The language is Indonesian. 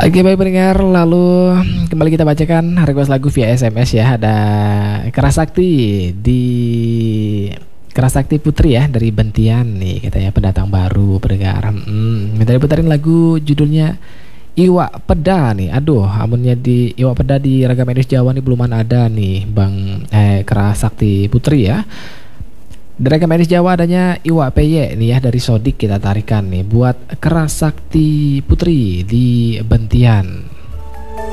Oke baik pendengar, lalu kembali kita bacakan request lagu via SMS ya. Ada Kerasakti Putri ya dari Bentian nih katanya pendatang baru pendengar. Minta diputarin lagu judulnya Iwak Peda nih. Aduh, amunnya di Iwak Peda di Ragam Medis Jawa nih belum ada nih Bang Kerasakti Putri ya. Di Ragam Medis Jawa adanya Iwak Peye nih ya dari Sodik kita tarikan nih buat Kerasakti Putri di Bentian.